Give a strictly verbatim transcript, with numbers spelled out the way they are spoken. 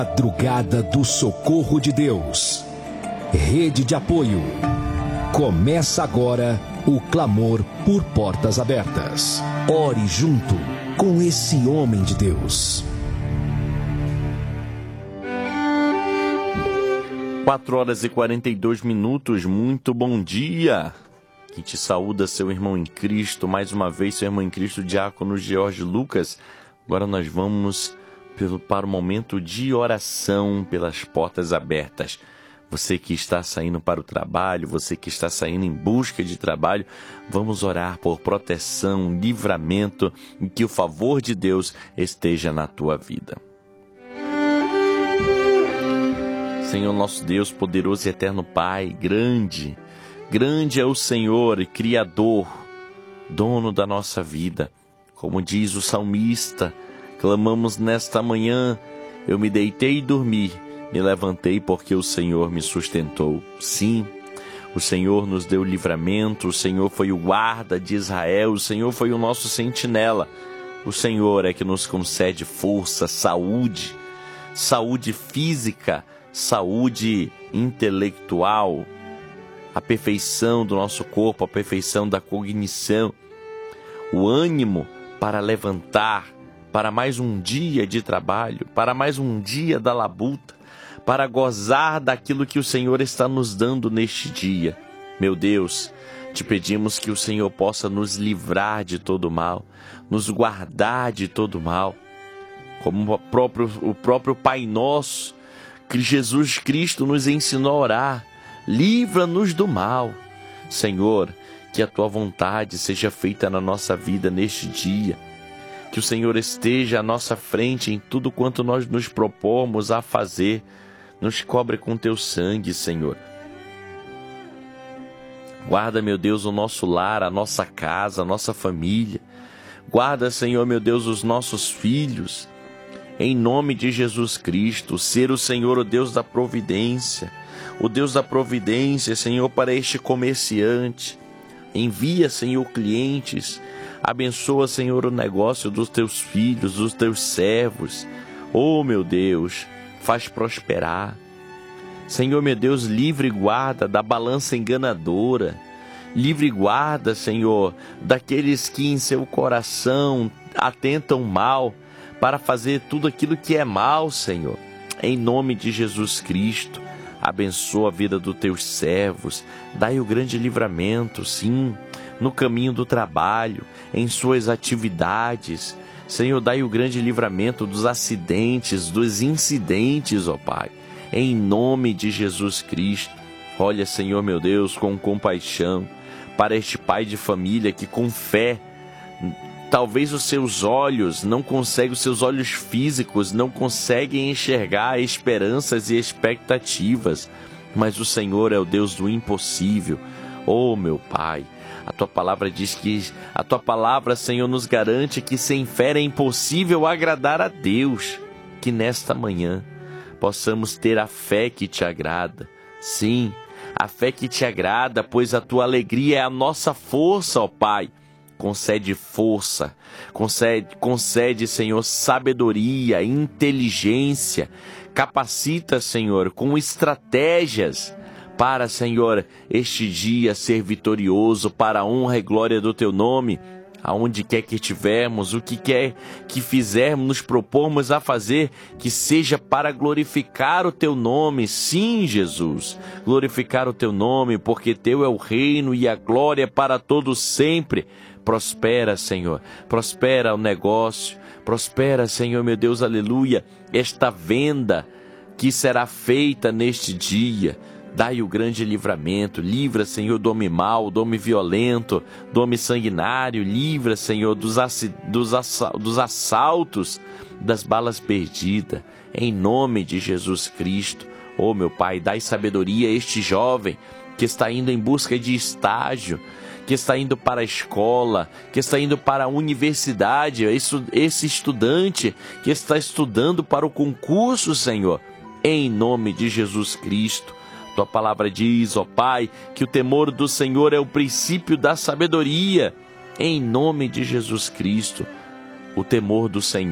Madrugada do Socorro de Deus. Rede de apoio. Começa agora o clamor por portas abertas. Ore junto com esse homem de Deus. quatro horas e quarenta e dois minutos, muito bom dia. Que te saúda seu irmão em Cristo, mais uma vez seu irmão em Cristo, diácono George Lucas. Agora nós vamos pelo, para o momento de oração pelas portas abertas. Você que está saindo para o trabalho, você que está saindo em busca de trabalho, vamos orar por proteção, livramento e que o favor de Deus esteja na tua vida. Senhor nosso Deus, poderoso e eterno Pai, grande, grande é o Senhor, Criador, dono da nossa vida. Como diz o salmista, clamamos nesta manhã, eu me deitei e dormi, me levantei porque o Senhor me sustentou. Sim, o Senhor nos deu livramento, o Senhor foi o guarda de Israel, o Senhor foi o nosso sentinela. O Senhor é que nos concede força, saúde, saúde física, saúde intelectual, a perfeição do nosso corpo, a perfeição da cognição, o ânimo para levantar, para mais um dia de trabalho, para mais um dia da labuta, para gozar daquilo que o Senhor está nos dando neste dia. Meu Deus, te pedimos que o Senhor possa nos livrar de todo mal, nos guardar de todo mal, como o próprio, o próprio Pai Nosso, que Jesus Cristo nos ensinou a orar, livra-nos do mal. Senhor, que a Tua vontade seja feita na nossa vida neste dia, que o Senhor esteja à nossa frente em tudo quanto nós nos propomos a fazer, nos cobre com Teu sangue, Senhor. Guarda, meu Deus, o nosso lar, a nossa casa, a nossa família. Guarda, Senhor, meu Deus, os nossos filhos. Em nome de Jesus Cristo, ser o Senhor o Deus da providência, o Deus da providência, Senhor, para este comerciante. Envia, Senhor, clientes, abençoa, Senhor, o negócio dos teus filhos, dos teus servos. Oh, meu Deus, faz prosperar. Senhor, meu Deus, livre e guarda da balança enganadora. Livre e guarda, Senhor, daqueles que em seu coração atentam mal, para fazer tudo aquilo que é mal, Senhor. Em nome de Jesus Cristo, abençoa a vida dos teus servos, dai o grande livramento, sim, no caminho do trabalho, em suas atividades. Senhor, dai o grande livramento dos acidentes, dos incidentes, ó Pai. Em nome de Jesus Cristo, olha, Senhor, meu Deus, com compaixão, para este pai de família que com fé, talvez os seus olhos não conseguem, os seus olhos físicos não conseguem enxergar esperanças e expectativas, mas o Senhor é o Deus do impossível. Oh, meu Pai, a Tua palavra diz que, a Tua palavra, Senhor, nos garante que sem fé é impossível agradar a Deus. Que nesta manhã possamos ter a fé que Te agrada. Sim, a fé que Te agrada, pois a Tua alegria é a nossa força, ó Pai. Concede força, concede, concede, Senhor, sabedoria, inteligência. Capacita, Senhor, com estratégias para, Senhor, este dia ser vitorioso para a honra e glória do Teu nome. Aonde quer que estivermos, o que quer que fizermos, nos propormos a fazer, que seja para glorificar o Teu nome. Sim, Jesus, glorificar o Teu nome, porque Teu é o reino e a glória para todos sempre. Prospera, Senhor, prospera o negócio, prospera, Senhor, meu Deus, aleluia, esta venda que será feita neste dia. Dai o grande livramento, livra, Senhor, do homem mau, do homem violento, do homem sanguinário, livra, Senhor, dos, ass, dos, assa, dos assaltos, das balas perdidas, em nome de Jesus Cristo. Oh, meu Pai, dai sabedoria a este jovem que está indo em busca de estágio, que está indo para a escola, que está indo para a universidade, esse estudante que está estudando para o concurso, Senhor, em nome de Jesus Cristo. Tua palavra diz, ó Pai, que o temor do Senhor é o princípio da sabedoria. Em nome de Jesus Cristo, o temor do Senhor